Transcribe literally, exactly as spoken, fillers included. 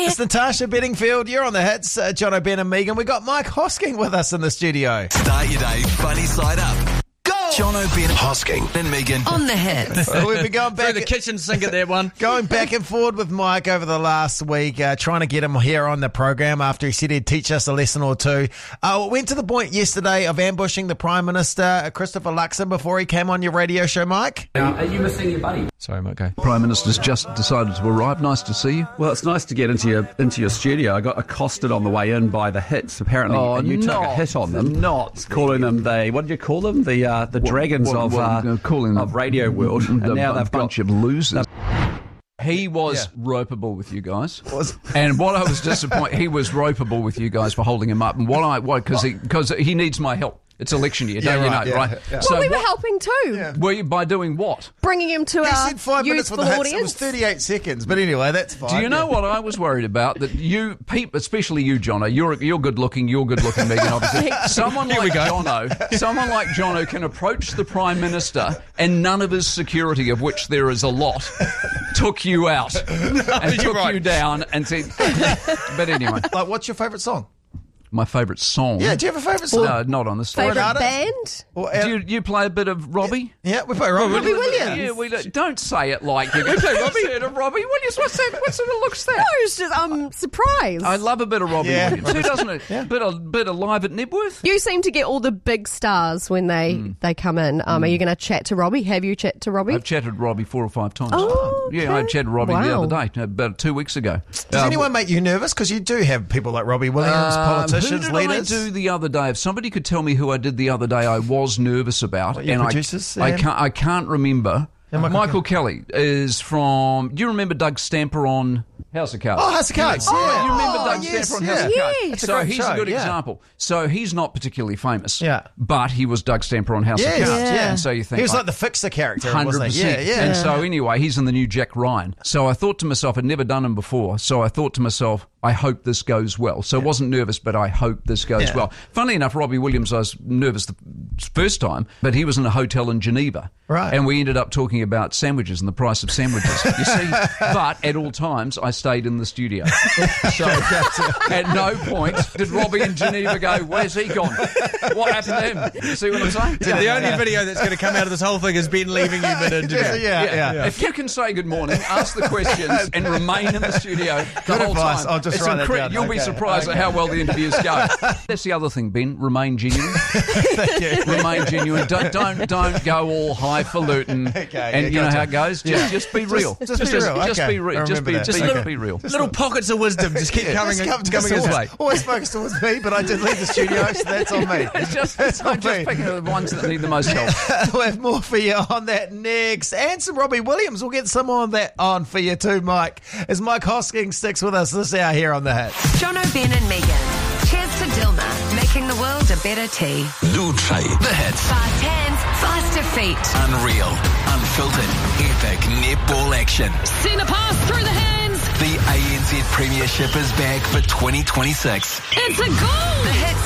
It's Natasha Bedingfield. You're on the hits. Uh, John O'Ben and Megan. We got Mike Hosking with us in the studio. Start your day funny side up. Go! John O'Ben, Hosking and Megan. On the hits. Well, we've been going back Through the kitchen sink at that one. Going back and forward with Mike over the last week, uh, trying to get him here on the program after he said he'd teach us a lesson or two. Uh, went to the point yesterday of ambushing the Prime Minister, uh, Christopher Luxon, before he came on your radio show, Mike. Are you missing your buddy? Sorry, mate, go. Prime Minister's just decided to arrive. Nice to see you. Well, it's nice to get into your into your studio. I got accosted on the way in by the Hits, apparently, Oh, and you took a not- hit on them. not. Calling them the, what did you call them? The uh, the dragons what- of, what- uh, calling them of Radio World. And The now bu- they've bunch got... of losers. He was ropeable with you guys, and what I was disappointed, he was ropeable with you guys for holding him up. And what I, what because he because he needs my help. It's election year, don't Yeah, you right, know, yeah, right? yeah. So Well, we were what- helping too. were you by doing what? Bringing him to He our said five minutes with youthful the hits. audience. It was thirty-eight seconds. But anyway, that's fine. Do you know yeah. what I was worried about? That you, people, especially you, Jono, you're you're good looking, you're good looking, Megan. Obviously, someone like Jono, someone like Jono can approach the Prime Minister, and none of his security, of which there is a lot, took you out and took right. you down and said. But anyway, Like, what's your favourite song? my favourite song. Yeah, do you have a favourite song? No, not on the story. Favourite Renata? band? Or, Do you, you play a bit of Robbie? yeah, we play Robbie, Robbie Williams. Yeah, we don't, don't say it like you. We play Robbie. Robbie Williams. What's that? What sort of looks that? No, it's just I'm surprised. I love a bit of Robbie Yeah. Williams too, doesn't it? Bit of bit of live at Nebworth. You seem to get all the big stars when they, Hmm. they come in. Um, Are you going to chat to Robbie? Have you chat to Robbie? I've chatted to Robbie four or five times. Oh, Yeah, I okay. chatted to Robbie the Wow. other day, about two weeks ago. Does Uh, anyone make you nervous? Because you do have people like Robbie Williams, um, politicians, who did leaders. I do the other day? If somebody could tell me who I did the other day, I was nervous about. What, your and producers, I, I Sam? can't. I can't remember. Yeah, Michael Michael Kelly is from. Do you remember Doug Stamper on House of Cards? Oh, House of Cards, Yeah. yeah. You remember Oh, Doug yes, Stamper on yeah. House of Cards? Yes. It's a So great he's show, a good yeah. example. So he's not particularly famous. Yeah. But he was Doug Stamper on House Yes, of Cards. yeah. And so you think he was like, like the fixer character, Hundred wasn't he? percent. Yeah, yeah. And so anyway, he's in the new Jack Ryan. So I thought to myself, I'd never done him before. So I thought to myself, I hope this goes well. So I wasn't nervous, but I hope this goes Yeah. well. Funnily enough, Robbie Williams, I was nervous the first time, but he was in a hotel in Geneva. Right. And we ended up talking about sandwiches and the price of sandwiches. You see, but at all times, I stayed in the studio. So at no point did Robbie in Geneva go, where's he gone? What happened to him? You see what I'm saying? So the only video that's going to come out of this whole thing is Ben leaving you mid-interview. Yeah, yeah, yeah. If you can say good morning, ask the questions, and remain in the studio the Good whole advice. time, I'll just it's write that incre- down. You'll be Okay. surprised Okay. at how well the interviews go. That's the other thing, Ben. Remain genuine. Remain genuine. Don't don't don't go all highfalutin. Okay, and yeah, you know gotcha. how it goes. Just just be real. just be real. Just Okay. be real. I Just be remember that. just Okay. be real. Little pockets of wisdom just keep coming, Just come- coming just his always, way. always focused towards me, but I did leave the studio, so that's on me. It's just, That's on I'm just me. picking the ones that need the most help. We'll have more for you on that next. And some Robbie Williams. We'll get some on that on for you too, Mike. As Mike Hosking sticks with us this hour here on The Hits. John O'Ben and Megan. Cheers to Dilma, making the world a better tea. Luce. The Hits. Fast hands, faster feet. Unreal. Unfiltered. Epic netball action. Send a pass through the hands. The A N Z Premiership is back for twenty twenty-six. It's a goal. The Hits